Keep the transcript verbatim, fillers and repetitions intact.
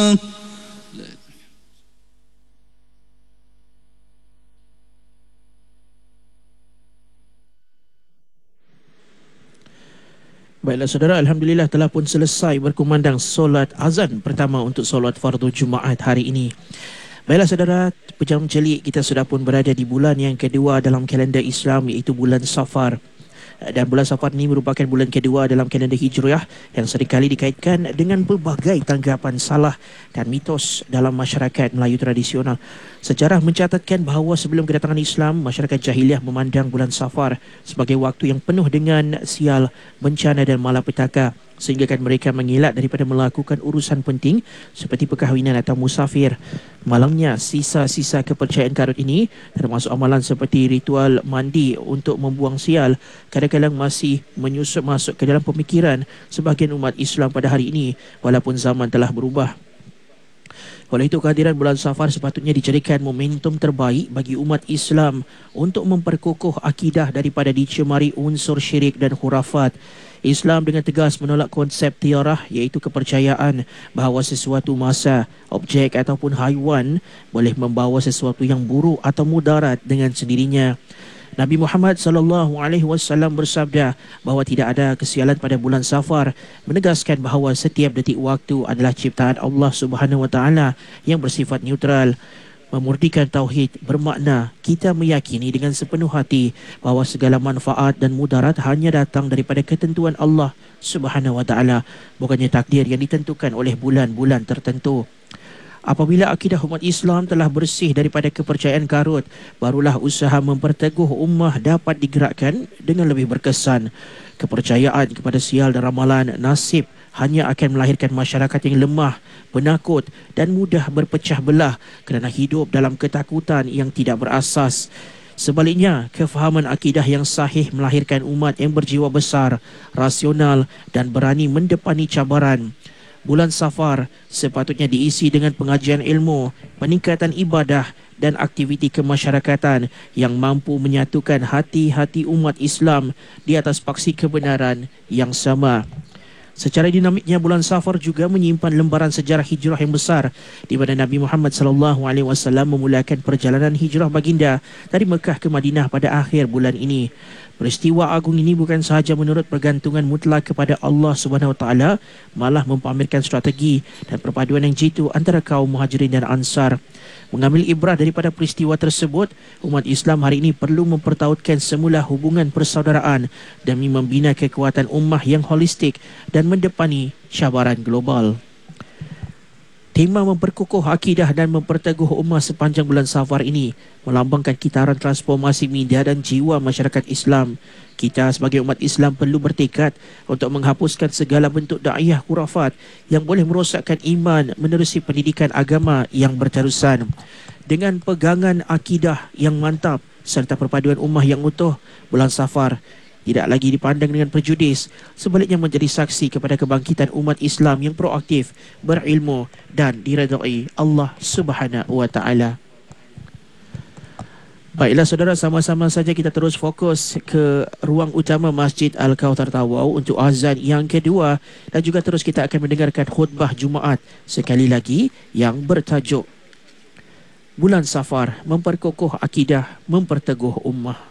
Baiklah saudara, Alhamdulillah telah pun selesai berkumandang solat azan pertama untuk solat fardu Jumaat hari ini. Baiklah saudara, pejam celik kita sudah pun berada di bulan yang kedua dalam kalender Islam, iaitu bulan Safar. Dan bulan Safar ini merupakan bulan kedua dalam kalender Hijriah yang seringkali dikaitkan dengan pelbagai tanggapan salah dan mitos dalam masyarakat Melayu tradisional. Sejarah mencatatkan bahawa sebelum kedatangan Islam, masyarakat jahiliah memandang bulan Safar sebagai waktu yang penuh dengan sial, bencana dan malapetaka, sehingga kan mereka mengelak daripada melakukan urusan penting seperti perkahwinan atau musafir. Malangnya sisa-sisa kepercayaan karut ini, termasuk amalan seperti ritual mandi untuk membuang sial, kadang-kadang masih menyusup masuk ke dalam pemikiran sebahagian umat Islam pada hari ini walaupun zaman telah berubah. Oleh itu, kehadiran bulan Safar sepatutnya dijadikan momentum terbaik bagi umat Islam untuk memperkukuh akidah daripada dicemari unsur syirik dan khurafat. Islam dengan tegas menolak konsep tiarah, iaitu kepercayaan bahawa sesuatu masa, objek ataupun haiwan boleh membawa sesuatu yang buruk atau mudarat dengan sendirinya. Nabi Muhammad sallallahu alaihi wasallam bersabda bahawa tidak ada kesialan pada bulan Safar, menegaskan bahawa setiap detik waktu adalah ciptaan Allah Subhanahu wa taala yang bersifat neutral. Memurnikan tauhid bermakna kita meyakini dengan sepenuh hati bahawa segala manfaat dan mudarat hanya datang daripada ketentuan Allah Subhanahu wa taala, bukannya takdir yang ditentukan oleh bulan-bulan tertentu. Apabila akidah umat Islam telah bersih daripada kepercayaan karut, barulah usaha memperteguh ummah dapat digerakkan dengan lebih berkesan. Kepercayaan kepada sial dan ramalan nasib hanya akan melahirkan masyarakat yang lemah, penakut dan mudah berpecah belah kerana hidup dalam ketakutan yang tidak berasas. Sebaliknya, kefahaman akidah yang sahih melahirkan umat yang berjiwa besar, rasional dan berani mendepani cabaran. Bulan Safar sepatutnya diisi dengan pengajian ilmu, peningkatan ibadah dan aktiviti kemasyarakatan yang mampu menyatukan hati-hati umat Islam di atas paksi kebenaran yang sama. Secara dinamiknya, bulan Safar juga menyimpan lembaran sejarah hijrah yang besar, di mana Nabi Muhammad sallallahu alaihi wasallam memulakan perjalanan hijrah baginda dari Mekah ke Madinah pada akhir bulan ini. Peristiwa agung ini bukan sahaja menurut pergantungan mutlak kepada Allah Subhanahu wa taala, malah mempamerkan strategi dan perpaduan yang jitu antara kaum Muhajirin dan Ansar. Mengambil ibrah daripada peristiwa tersebut, umat Islam hari ini perlu mempertautkan semula hubungan persaudaraan demi membina kekuatan ummah yang holistik dan mendepani cabaran global. Tema memperkukuh akidah dan memperteguh ummah sepanjang bulan Safar ini melambangkan kitaran transformasi minda dan jiwa masyarakat Islam. Kita sebagai umat Islam perlu bertekad untuk menghapuskan segala bentuk da'iyah khurafat yang boleh merosakkan iman menerusi pendidikan agama yang berterusan. Dengan pegangan akidah yang mantap serta perpaduan ummah yang utuh, bulan Safar tidak lagi dipandang dengan prejudis, sebaliknya menjadi saksi kepada kebangkitan umat Islam yang proaktif, berilmu dan diredai Allah Subhanahu wa taala. Baiklah saudara, sama-sama saja kita terus fokus ke ruang utama Masjid Al-Kauthar Tawau untuk azan yang kedua, dan juga terus kita akan mendengarkan khutbah Jumaat sekali lagi yang bertajuk Bulan Safar, memperkokoh akidah, memperteguh ummah.